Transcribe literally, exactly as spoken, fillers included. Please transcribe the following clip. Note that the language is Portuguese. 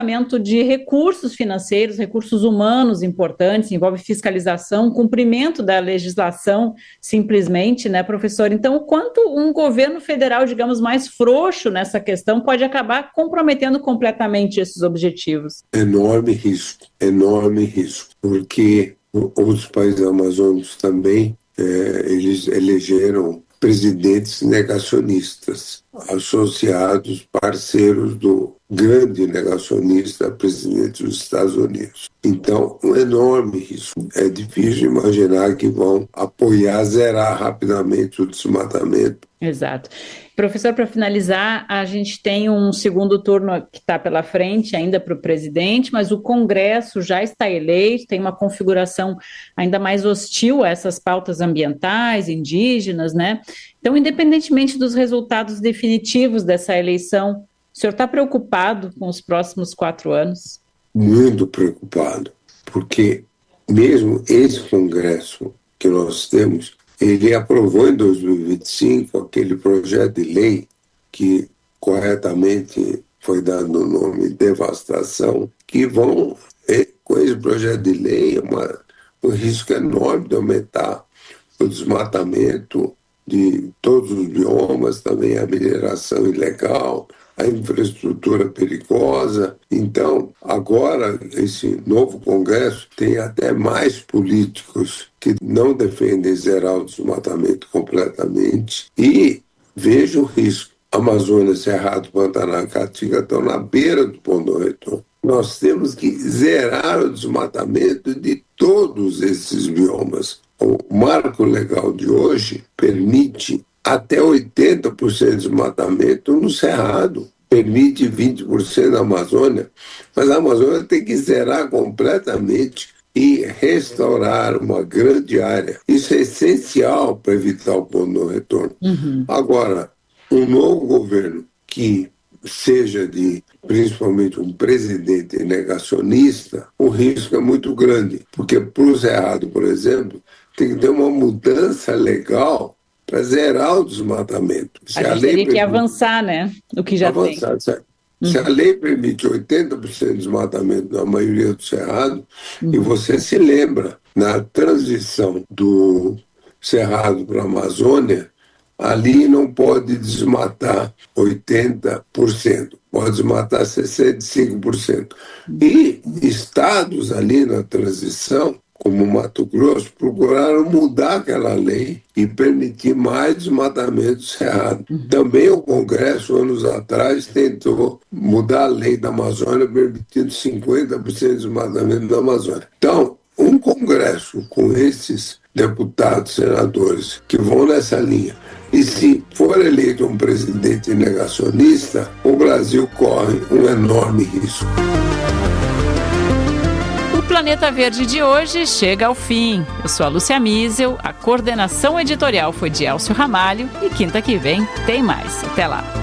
de recursos financeiros, recursos humanos importantes, envolve fiscalização, cumprimento da legislação, simplesmente, né, professor? Então, o quanto um governo federal, digamos, mais frouxo nessa questão pode acabar comprometendo completamente esses objetivos? Enorme risco, enorme risco, porque os países amazônicos também, é, eles elegeram presidentes negacionistas, associados, parceiros do grande negacionista, presidente dos Estados Unidos. Então, um enorme risco. É difícil imaginar que vão apoiar, zerar rapidamente o desmatamento. Exato. Professor, para finalizar, a gente tem um segundo turno que está pela frente ainda para o presidente, mas o Congresso já está eleito, tem uma configuração ainda mais hostil a essas pautas ambientais, indígenas, né? Então, independentemente dos resultados definitivos dessa eleição, o senhor está preocupado com os próximos quatro anos? Muito preocupado, porque mesmo esse Congresso que nós temos, ele aprovou em dois mil e vinte e cinco aquele projeto de lei que corretamente foi dado o nome de devastação, que vão, com esse projeto de lei, uma, um risco enorme de aumentar o desmatamento de todos os biomas, também a mineração ilegal, a infraestrutura perigosa. Então, agora, esse novo Congresso tem até mais políticos que não defendem zerar o desmatamento completamente e vejo o risco. Amazônia, Cerrado, Pantanal e Caatinga estão na beira do ponto de retorno. Nós temos que zerar o desmatamento de todos esses biomas. O marco legal de hoje permite até oitenta por cento de desmatamento no Cerrado, permite vinte por cento na Amazônia, mas a Amazônia tem que zerar completamente e restaurar uma grande área. Isso é essencial para evitar o ponto de retorno. Uhum. Agora, um novo governo que seja de, principalmente, um presidente negacionista, o risco é muito grande, porque para o Cerrado, por exemplo, tem que ter uma mudança legal para zerar o desmatamento. Se a gente a lei teria permite... que avançar, né? O que já avançar, tem. Uhum. Se a lei permite oitenta por cento de desmatamento na maioria do Cerrado, uhum. e você se lembra, na transição do Cerrado para a Amazônia, ali não pode desmatar oitenta por cento, pode desmatar sessenta e cinco por cento. E estados ali na transição, como Mato Grosso, procuraram mudar aquela lei e permitir mais desmatamento do Cerrado. Uhum. Também o Congresso, anos atrás, tentou mudar a lei da Amazônia, permitindo cinquenta por cento de desmatamento da Amazônia. Então, um Congresso com esses deputados, senadores, que vão nessa linha, e se for eleito um presidente negacionista, o Brasil corre um enorme risco. O Planeta Verde de hoje chega ao fim. Eu sou a Lúcia Miesel, a coordenação editorial foi de Elcio Ramalho e quinta que vem tem mais. Até lá!